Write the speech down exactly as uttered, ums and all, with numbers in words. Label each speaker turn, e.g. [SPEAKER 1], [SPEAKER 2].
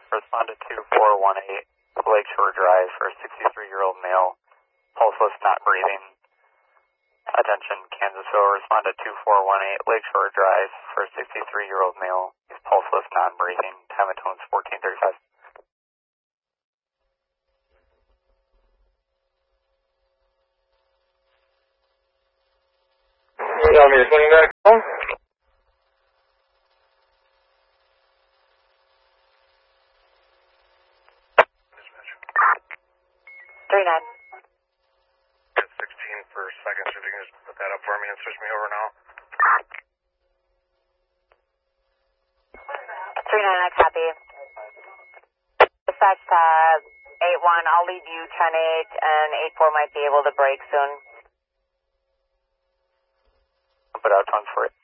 [SPEAKER 1] respond to two four one eight Lakeshore Drive for a sixty-three-year-old male, pulseless, not breathing. Attention, Kansasville, respond to two four one eight Lakeshore Drive for a sixty-three-year-old male. He's pulseless, not breathing. Time of tones fourteen thirty-five.
[SPEAKER 2] You got me to swing back home?
[SPEAKER 3] three nine.
[SPEAKER 2] sixteen for seconds, if you can just put that up for me and switch me over now.
[SPEAKER 3] three nine, I copy. Dispatch to eight one, I'll leave you ten eight, and eight four might be able to break soon.
[SPEAKER 1] Put out tones for it.